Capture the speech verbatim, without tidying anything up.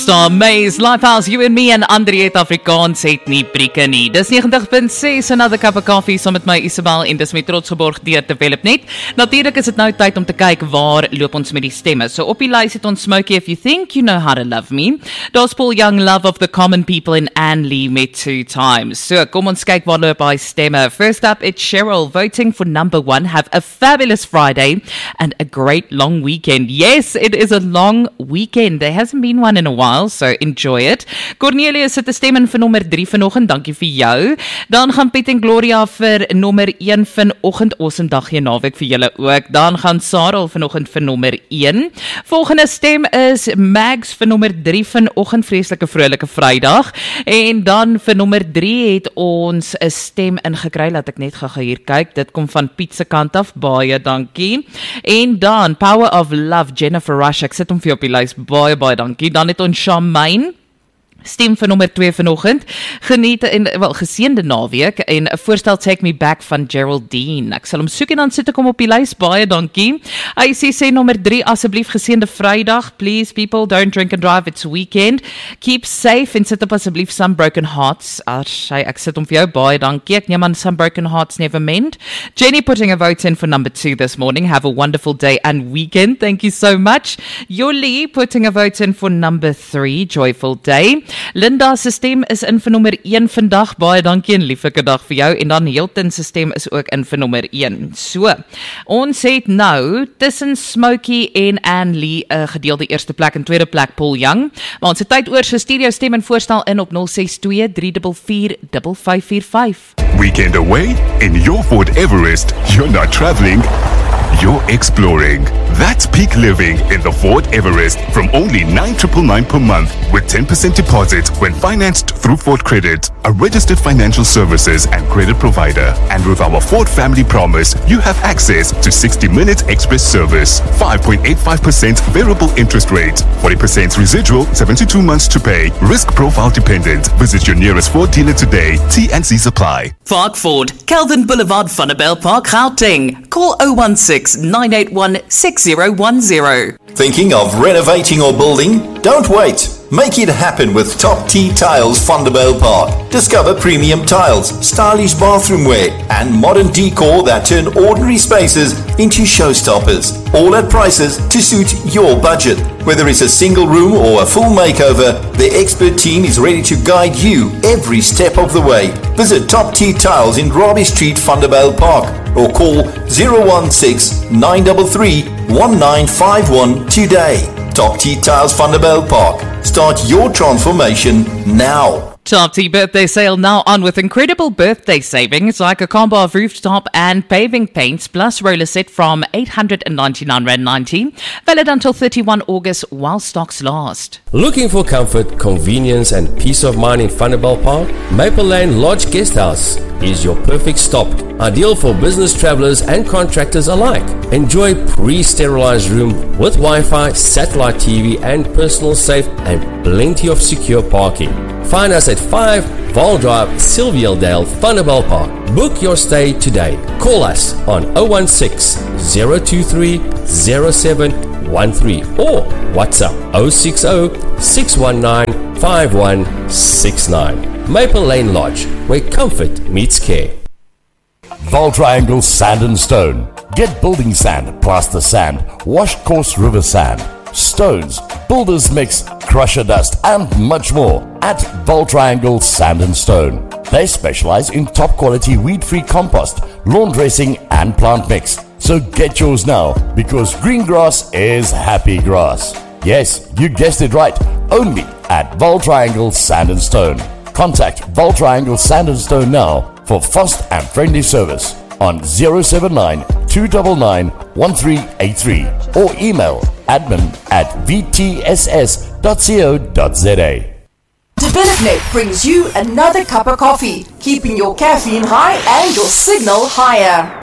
Star Maze, Lifehouse, You and Me en André het Afrikaans het nie brieke nie. Dis negentig punt ses, Another Cup of Coffee, saam met my Isabel en dis met trots geborg deur Developnet. Natuurlik is dit nou tyd om te kyk waar loop ons met die stemme. So op die lys het ons Smokey, If You Think You Know How to Love Me. Daar's Paul Young, Love of the Common People en Anne Lee met Two Times. So kom ons kyk waar loop hy stemme. First up, it's Cheryl, voting for number one. Have a fabulous Friday and a great long weekend. Yes, it is a long weekend. There hasn't been one in a while. So enjoy it. Cornelius het 'n stem in vir nommer drie vanoggend. Dankie vir jou. Dan gaan Piet en Gloria vir nommer een vanoggend. Awesome dag hier naweek vir julle ook. Dan gaan Sarah vanoggend vir nommer een. Volgende stem is Mags vir nommer drie vanoggend. Vreeslike vrolike Vrydag. En dan vir nommer drie het ons 'n stem ingekry. Laat ek net gou hier kyk. Dit kom van Piet se kant af. Baie dankie. En dan Power of Love, Jennifer Rush. Ek sit hom vir jou op die lys. Baie baie dankie. Dan het ons Charmaine, stem vir nommer twee vanoggend. Geniet en wel geseënde naweek en 'n voorstel Take Me Back van Geraldine. Ek sal hom soek en dan sit ek hom op die lys. Baie dankie. Hy sê sê nommer drie asseblief geseënde Vrydag. Please people, don't drink and drive, it's weekend. Keep safe en sit op asseblief Some Broken Hearts. As hy ek sit hom vir jou. Baie dankie. Ek neem aan Some Broken Hearts never mend. Jenny putting a vote in for number two this morning. Have a wonderful day and weekend. Thank you so much. Yoli putting a vote in for number three. Joyful day. Linda se stem is in vir nommer een vandag. Baie dankie en lieflike dag vir jou. En dan Hilton se stem is ook in vir nommer een. So, ons het nou tussen Smokey en Anne Lee 'n uh, gedeelde eerste plek en tweede plek Paul Young. Maar ons het tyd oor, so stuur jou stem en voorstel in op nul ses twee drie vier vier vyf vyf vier vyf. Weekend away in your Ford Everest. You're not traveling, you're exploring. That's peak living in the Ford Everest from only nine thousand nine hundred ninety-nine per month with ten percent deposit when financed through Ford Credit, a registered financial services and credit provider. And with our Ford Family Promise, you have access to sixty minute express service, five point eight five percent variable interest rate, forty percent residual, seventy-two months to pay, risk profile dependent. Visit your nearest Ford dealer today. T and C's apply. Park Ford, Kelvin Boulevard, Vanderbijl Park, Gauteng. Call zero one six nine eight one six zero one zero. Thinking of renovating or building? Don't wait. Make it happen with Top T Tiles Vanderbijl Park. Discover premium tiles, stylish bathroom wear, and modern decor that turn ordinary spaces into showstoppers. All at prices to suit your budget. Whether it's a single room or a full makeover, the expert team is ready to guide you every step of the way. Visit Top T Tiles in Robbie Street, Vanderbijl Park, or call zero one six nine three three one nine five one today. Top T Tiles Vanderbijl Park. Start your transformation now. Top T birthday sale now on with incredible birthday savings like a combo of rooftop and paving paints plus roller set from eight hundred ninety-nine rand ninety. Valid until thirty-first August while stocks last. Looking for comfort, convenience and peace of mind in Vanderbijl Park? Maple Lane Lodge Guesthouse is your perfect stop. Ideal for business travelers and contractors alike. Enjoy pre-sterilized room with Wi-Fi, satellite T V and personal safe and plenty of secure parking. Find us at five Val Drive, Sylvialdale, Vanderbijl Park. Book your stay today. Call us on zero one six zero two three zero seven one three or WhatsApp zero six zero six one nine five one six nine. Maple Lane Lodge, where comfort meets care. Val Triangle Sand and Stone. Get building sand, plaster sand, washed coarse river sand, stones, builder's mix, crusher dust, and much more at Val Triangle Sand and Stone. They specialize in top quality weed-free compost, lawn dressing, and plant mix. So get yours now, because green grass is happy grass. Yes, you guessed it right. Only at Val Triangle Sand and Stone. Contact Val Triangle Sand and Stone now for fast and friendly service on zero seven nine two nine nine one three eight three or email admin at v t s s dot co dot z a. Developnet brings you another cup of coffee, keeping your caffeine high and your signal higher.